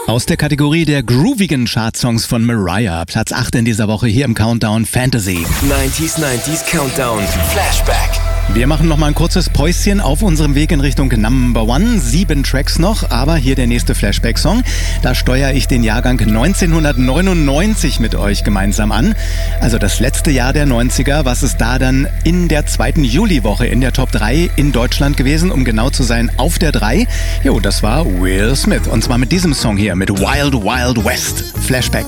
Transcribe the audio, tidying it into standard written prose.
Aus der Kategorie der groovigen Chartsongs von Mariah. Platz 8 in dieser Woche hier im Countdown Fantasy. 90s Countdown Flashback. Wir machen noch mal ein kurzes Päuschen auf unserem Weg in Richtung Number One. 7 Tracks noch, aber hier der nächste Flashback-Song. Da steuere ich den Jahrgang 1999 mit euch gemeinsam an. Also das letzte Jahr der 90er. Was ist da dann in der 2. Juliwoche in der Top 3 in Deutschland gewesen? Um genau zu sein, auf der 3. Jo, das war Will Smith. Und zwar mit diesem Song hier, mit Wild Wild West. Flashback.